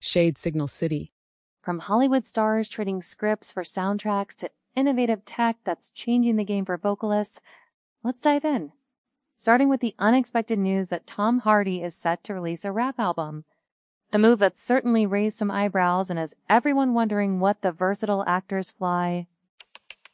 Shade Signal City. From Hollywood stars trading scripts for soundtracks to innovative tech that's changing the game for vocalists, let's dive in. Starting with the unexpected news that Tom Hardy is set to release a rap album. A move that's certainly raised some eyebrows and has everyone wondering what the versatile actor's fly